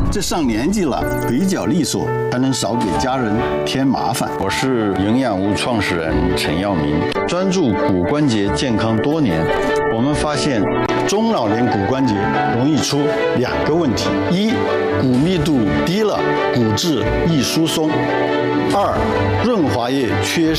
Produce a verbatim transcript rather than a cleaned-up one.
这上年纪了，腿脚利索，才能少给家人添麻烦。 我是营养屋创始人陈耀明，专注骨关节健康多年。我们发现， 中老年骨关节容易出两个问题：一，骨密度低了，骨质易疏松；二，润滑液缺失。